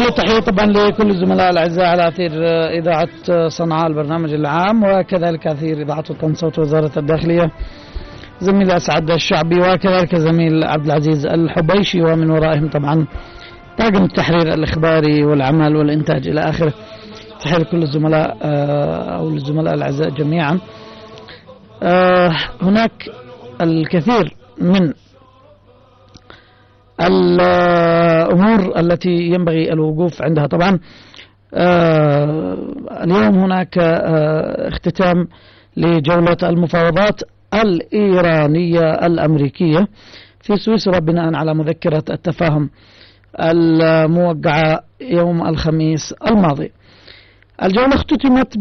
تحية طبعا لكل الزملاء الأعزاء على أثير إذاعة صنعاء البرنامج العام، وكذلك أثير إذاعة وطن صوت وزارة الداخلية، زميل أسعد الشعبي، وكذلك زميل عبد العزيز الحبيشي، ومن ورائهم طبعا طاقم التحرير الإخباري والعمل والإنتاج إلى آخره. تحية لكل الزملاء أو الزملاء الأعزاء جميعا. هناك الكثير من الأمور التي ينبغي الوقوف عندها. طبعا اليوم هناك اختتام لجولة المفاوضات الإيرانية الأمريكية في سويسرا بناء على مذكرة التفاهم الموقعة يوم الخميس الماضي. الجولة اختتمت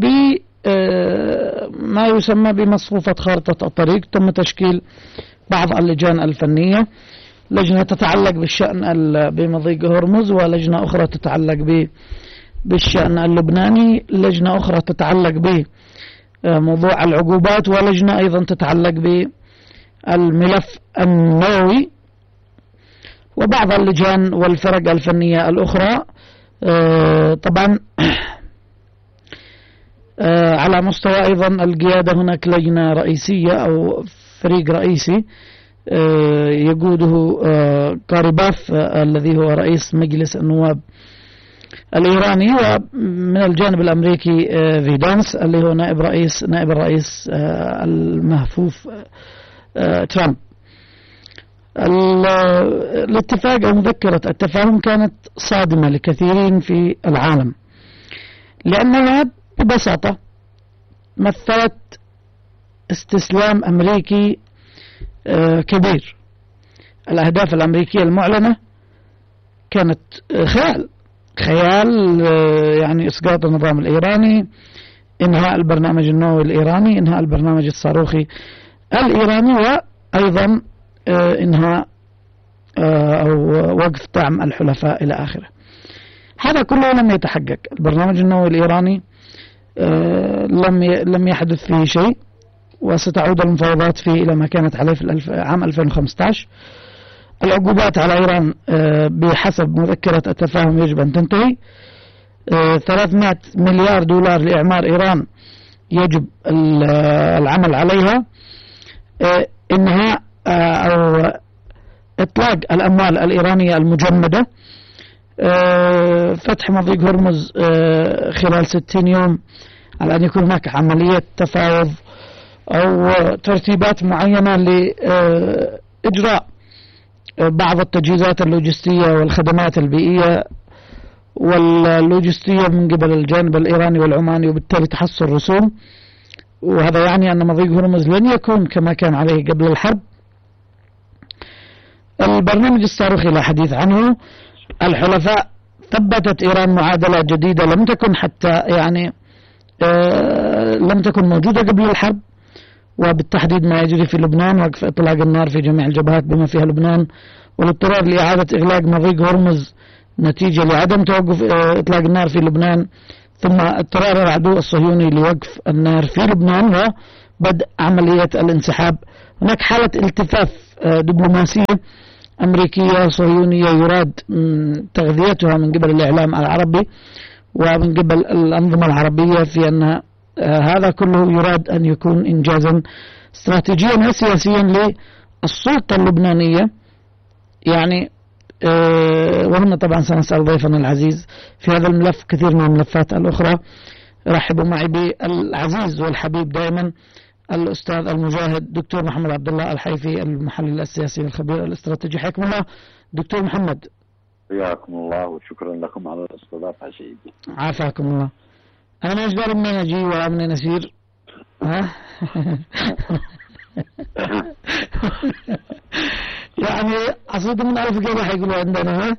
بما يسمى بمصفوفة خارطة الطريق. تم تشكيل بعض اللجان الفنية، لجنة تتعلق بالشأن بمضيق هرمز، ولجنة أخرى تتعلق بالشأن اللبناني، لجنة أخرى تتعلق بموضوع العقوبات، ولجنة أيضا تتعلق بالملف النووي، وبعض اللجان والفرق الفنية الأخرى. طبعا على مستوى أيضا القيادة هناك لجنة رئيسية أو فريق رئيسي يقوده كاريباف الذي هو رئيس مجلس النواب الإيراني، ومن الجانب الأمريكي فيدانس اللي هو نائب الرئيس المهفوف ترامب. الاتفاق أو مذكرة التفاهم كانت صادمة لكثيرين في العالم، لأنها ببساطة مثلت استسلام أمريكي كبير. الأهداف الأمريكية المعلنة كانت خيال يعني إسقاط النظام الإيراني، إنهاء البرنامج النووي الإيراني، إنهاء البرنامج الصاروخي الإيراني، وأيضا إنهاء أو وقف دعم الحلفاء إلى آخره. هذا كله لم يتحقق. البرنامج النووي الإيراني لم يحدث فيه شيء، وستعود المفاوضات فيه إلى ما كانت عليه في عام 2015. العقوبات على إيران بحسب مذكرة التفاهم يجب أن تنتهي. 300 مليار دولار لإعمار إيران يجب العمل عليها. إنهاء أو إطلاق الأموال الإيرانية المجمدة. فتح مضيق هرمز خلال 60 يوم على أن يكون هناك عملية تفاوض أو ترتيبات معينة لإجراء بعض التجهيزات اللوجستية والخدمات البيئية واللوجستية من قبل الجانب الإيراني والعماني، وبالتالي تحصل رسوم. وهذا يعني أن مضيق هرمز لن يكون كما كان عليه قبل الحرب. البرنامج الصاروخي لا حديث عنه. الحلفاء ثبتت إيران معادلة جديدة لم تكن حتى يعني لم تكن موجودة قبل الحرب، وبالتحديد ما يجري في لبنان، وقف إطلاق النار في جميع الجبهات بما فيها لبنان، والاضطرار لإعادة إغلاق مضيق هرمز نتيجة لعدم توقف إطلاق النار في لبنان، ثم اضطرار العدو الصهيوني لوقف النار في لبنان وبدء عملية الانسحاب. هناك حالة التفاف دبلوماسية أمريكية صهيونية يراد تغذيتها من قبل الإعلام العربي ومن قبل الأنظمة العربية في أن هذا كله يراد أن يكون إنجازا استراتيجيا وسياسيا للسلطة اللبنانية. يعني وهنا طبعا سنسأل ضيفنا العزيز في هذا الملف كثير من الملفات الأخرى. رحبوا معي بالعزيز والحبيب دائما الأستاذ المجاهد دكتور محمد عبد الله الحيفي، المحلل السياسي والخبير الاستراتيجي. حياكم الله دكتور محمد. حياكم الله وشكرا لكم على الاستضافة سيدي. عافاكم الله. أنا ما أجدر منين أجي ولا منين أسير. يعني أصيد من ألف قبل حيقولوا عندنا.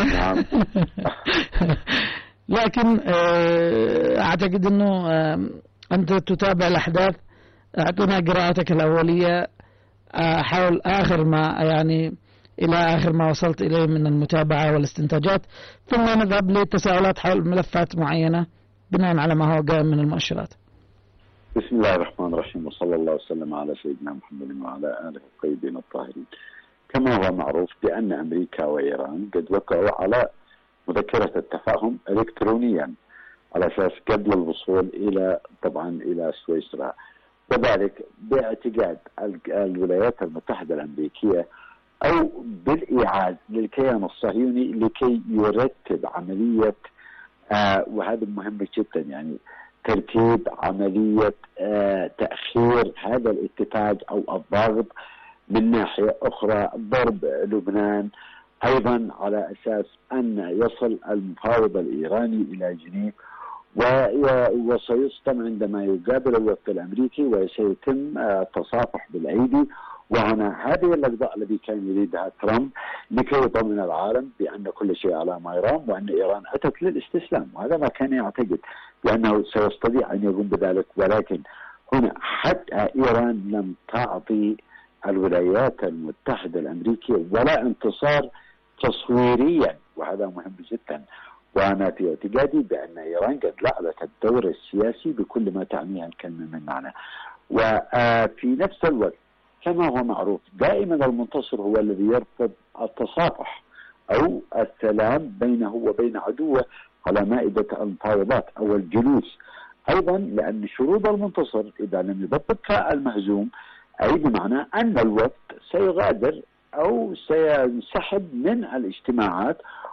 لكن أعتقد أنه أنت تتابع الأحداث. أعطونا قراءتك الأولية حول آخر ما يعني إلى آخر ما وصلت إليه من المتابعة والاستنتاجات، ثم نذهب للتساؤلات حول ملفات معينة بناء على ما هو قائم من المؤشرات. بسم الله الرحمن الرحيم، وصلى الله وسلم على سيدنا محمد وعلى آله الطيبين الطاهرين. كما هو معروف بأن أمريكا وإيران قد وقعوا على مذكرة التفاهم إلكترونيا على أساس قبل الوصول إلى سويسرا، وذلك باعتقاد الولايات المتحدة الأمريكية أو بالإيعاد للكيان الصهيوني لكي يرتب عملية وهذا مهم جدا، يعني ترتيب عملية تأخير هذا الاتفاق أو الضغط. من ناحية أخرى ضرب لبنان أيضا على أساس أن يصل المفاوض الإيراني إلى جنيف وسيصطم عندما يقابل الوفد الأمريكي وسيتم التصافح بالأيدي. وهنا هذه الأجزاء التي كان يريدها ترامب لكي يطمئن العالم بأن كل شيء على ما يرام وأن إيران أتت للاستسلام، وهذا ما كان يعتقد بأنه سيستطيع أن يقوم بذلك. ولكن هنا حتى إيران لم تعطي الولايات المتحدة الأمريكية ولا انتصار تصويريا، وهذا مهم جدا. وأنا في اعتقادي بأن إيران قد لعبت الدور السياسي بكل ما تعنيه الكلمة من معنى. وفي نفس الوقت كما هو معروف دائما المنتصر هو الذي يرفض التصافح أو السلام بينه وبين عدوه على مائدة المفاوضات أو الجلوس، أيضا لأن شروط المنتصر إذا لم يطبقها المهزوم أي بمعنى أن الوفد سيغادر أو سينسحب من الاجتماعات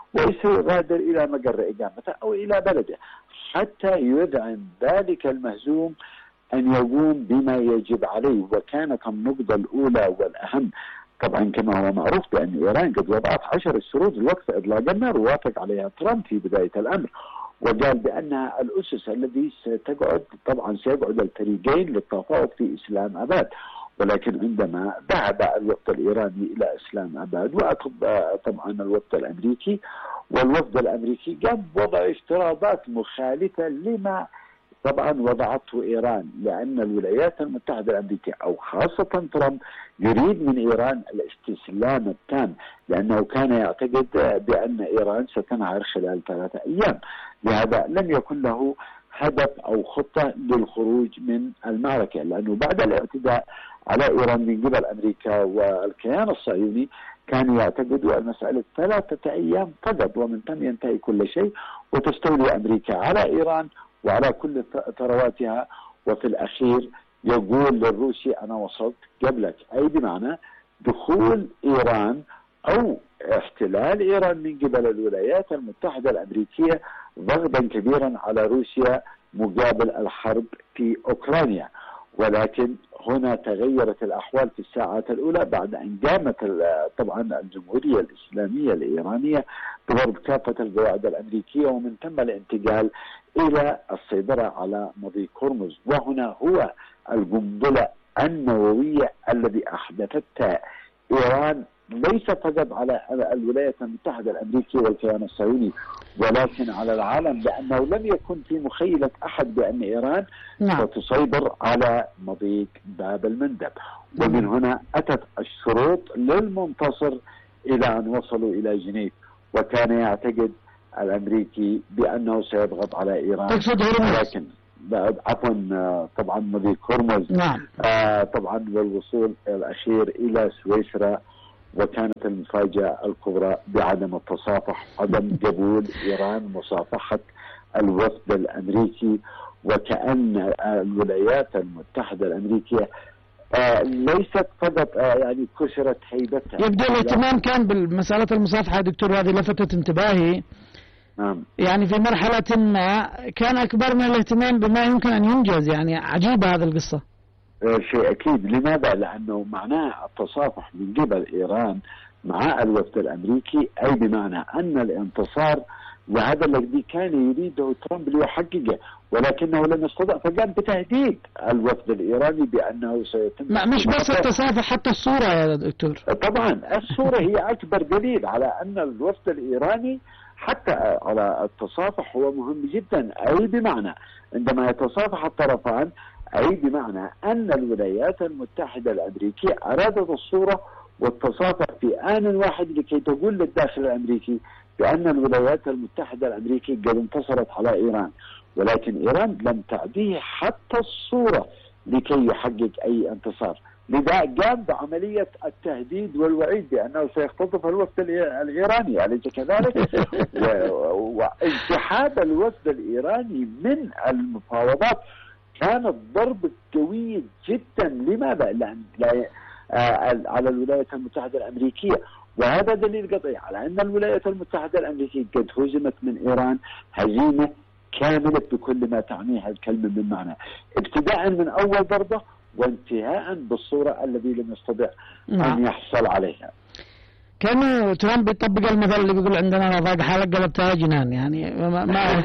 وسيغادر إلى مقر إقامته أو إلى بلده، حتى يدعم ذلك المهزوم أن يقوم بما يجب عليه. وكانت النقطة الأولى والأهم طبعا كما هو معروف بأن إيران قد وضعت 10 شروط لوقف إطلاق النار ووافق عليها ترامب في بداية الأمر، وقال بأنها الأسس الذي ستقعد طبعا سيقعد الفريقين للتفاوض في إسلام أباد. ولكن عندما ذهب الوفد الإيراني إلى إسلام أباد طبعا الوفد الأمريكي والوفد الأمريكي قام بوضع افتراضات مخالفة لما طبعا وضعته إيران، لأن الولايات المتحدة الأمريكية أو خاصة ترامب يريد من إيران الاستسلام التام، لأنه كان يعتقد بأن إيران ستنهار خلال 3 أيام. لهذا لم يكن له هدف أو خطة للخروج من المعركة، لأنه بعد الاعتداء على إيران من قبل أمريكا والكيان الصهيوني كان يعتقد المسألة 3 أيام فقط ومن ثم ينتهي كل شيء وتستولي أمريكا على إيران وعلى كل ثرواتها، وفي الأخير يقول للروسي أنا وصلت قبلك، أي بمعنى دخول إيران أو احتلال إيران من قبل الولايات المتحدة الأمريكية ضغطا كبيرا على روسيا مقابل الحرب في أوكرانيا. ولكن هنا تغيرت الأحوال في الساعات الأولى بعد أن قامت طبعا الجمهورية الإسلامية الإيرانية بضرب كافة القواعد الأمريكية ومن ثم الانتقال إلى السيطرة على مضيق هرمز. وهنا هو القنبلة النووية الذي أحدثتها إيران ليس فقط على الولايات المتحدة الأمريكية والكيان الصهيوني ولكن على العالم، لأنه لم يكن في مخيلة أحد بأن إيران ستسيطر على مضيق باب المندب. ومن هنا أتت الشروط للمنتصر إلى أن وصلوا إلى جنيف، وكان يعتقد الأمريكي بأنه سيضغط على إيران، لكن عفوا طبعا مضيق هرمز طبعا والوصول الأخير إلى سويسرا. وكانت المفاجأة الكبرى بعدم التصافح، عدم قبول إيران مصافحة الوفد الأمريكي، وكأن الولايات المتحدة الأمريكية ليست فقط يعني كسرت هيبتها. يبدو الاهتمام كان بالمسألة المصافحة دكتور، هذه لفتت انتباهي. يعني في مرحلة ما كان أكبر من الاهتمام بما يمكن أن ينجز، يعني عجيبة هذه القصة. شيء أكيد. لماذا؟ لأنه معناه التصافح من قبل إيران مع الوفد الأمريكي أي بمعنى أن الانتصار وهذا الذي كان يريده ترامب ليحققه، ولكنه لم يستطع فقام بتهديد الوفد الإيراني بأنه سيتم مش بس التصافح، حتى الصورة يا دكتور. طبعا الصورة هي أكبر دليل على أن الوفد الإيراني حتى على التصافح هو مهم جدا، أي بمعنى عندما يتصافح الطرفان أي بمعنى أن الولايات المتحدة الأمريكية أرادت الصورة والتصافح في آن واحد لكي تقول للداخل الأمريكي بأن الولايات المتحدة الأمريكية قد انتصرت على إيران، ولكن إيران لم تعطيه حتى الصورة لكي يحقق أي انتصار. لذا قام بعملية التهديد والوعيد بأنه سيختطف الوفد الإيراني، أليس كذلك؟ وانسحاب الوفد الإيراني من المفاوضات كان ضرب قوي جدا. لماذا؟ لأن على الولايات المتحدة الأمريكية، وهذا دليل قطعي على أن الولايات المتحدة الأمريكية قد هزمت من إيران هزيمة كاملة بكل ما تعنيها الكلمة من معنى، ابتداء من أول ضربة وانتهاء بالصورة الذي لم يستطع أن يحصل عليها. كان ترامب يطبق المثل اللي بيقول عندنا ضاق حالك قلبتها جنان، يعني ما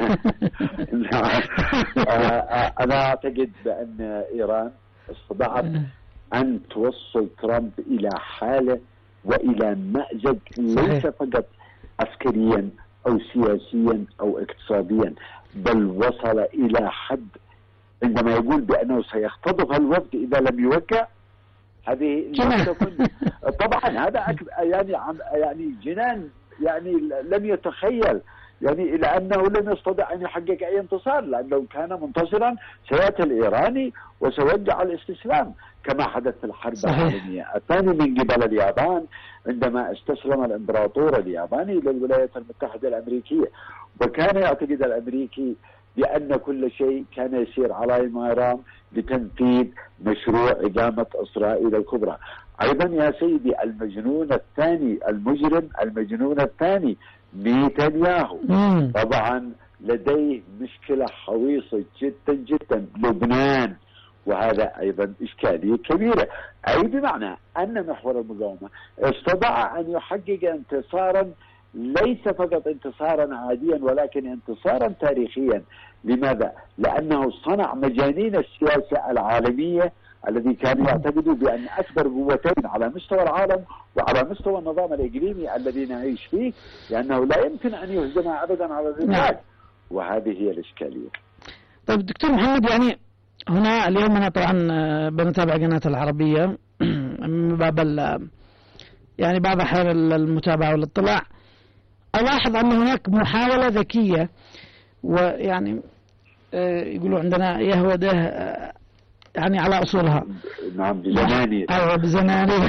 أنا أعتقد بأن إيران استطاعت أن توصل ترامب إلى حالة وإلى مأزق ليس فقط عسكريا أو سياسيا أو اقتصاديا، بل وصل إلى حد عندما يقول بأنه سيختطف الوفد إذا لم يوقع. هذه طبعا هذا يعني جنان، يعني لم يتخيل، يعني إلى أنه لم يستطع أن يحقق أي انتصار، لأنه لو كان منتصرا سيأتي الإيراني وسيوقع الاستسلام كما حدث في الحرب العالمية الثانية من قبل اليابان عندما استسلم الإمبراطور الياباني للولايات المتحدة الأمريكية. وكان يعتقد الأمريكي بأن كل شيء كان يسير على ما يرام لتنفيذ مشروع إقامة إسرائيل الكبرى. أيضا يا سيدي المجنون الثاني المجرم المجنون الثاني نتنياهو طبعا لديه مشكلة حويصة جدا جدا، لبنان، وهذا أيضا إشكالية كبيرة، أي بمعنى أن محور المقاومة استطاع أن يحقق انتصارا ليس فقط انتصارا عاديا ولكن انتصارا تاريخيا. لماذا؟ لأنه صنع مجانين السياسة العالمية الذي كانوا يعتقدوا بأن أكبر قوتين على مستوى العالم وعلى مستوى النظام الإقليمي الذي نعيش فيه، لأنه لا يمكن أن يهزمها أبدا على الإطلاق، وهذه هي الإشكالية. طيب دكتور محمد، يعني هنا اليوم أنا طبعا بنتابع قناة العربية من باب يعني بعض أحيان المتابعة والاطلاع، ألاحظ أن هناك محاولة ذكية، ويعني يقولوا عندنا يهوده يعني على أصولها. نعم بزنانية. أيوة بزنانية.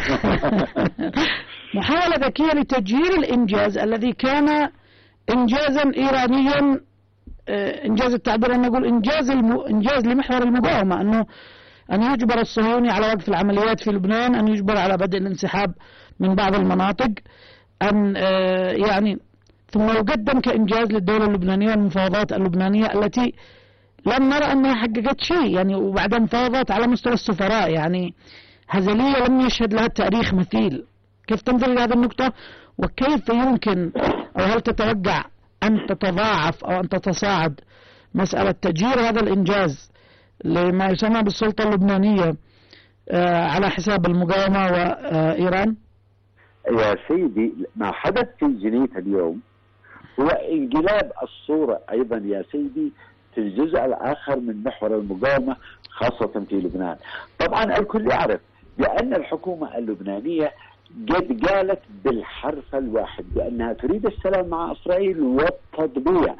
محاولة ذكية لتجهيل الإنجاز الذي كان إنجازا إيرانيا، إنجاز التعبير أن نقول إنجاز لمحور المقاومة، أنه أن يجبر الصهيوني على وقف العمليات في لبنان، أن يجبر على بدء الانسحاب من بعض المناطق، أن يعني ثم يقدم كإنجاز للدولة اللبنانية والمفاوضات اللبنانية التي لم نرى أنها حققت شيء، يعني وبعد مفاوضات على مستوى السفراء يعني هزلية لم يشهد لها التاريخ مثيل. كيف تنظر إلى هذه النقطة، وكيف يمكن أو هل تتوقع أن تتضاعف أو أن تتصاعد مسألة تجهير هذا الإنجاز لما يسمى بالسلطة اللبنانية على حساب المقاومة وإيران؟ يا سيدي، ما حدث في جنيف اليوم هو انقلاب الصورة أيضا يا سيدي في الجزء الآخر من محور المقاومة خاصة في لبنان. طبعا الكل يعرف بأن الحكومة اللبنانية قد قالت بالحرف الواحد بأنها تريد السلام مع إسرائيل والتطبيع.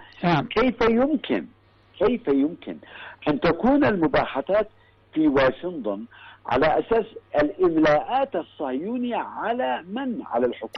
كيف يمكن أن تكون المباحثات في واشنطن على أساس الإملاءات الصهيونية على من؟ على الحكومة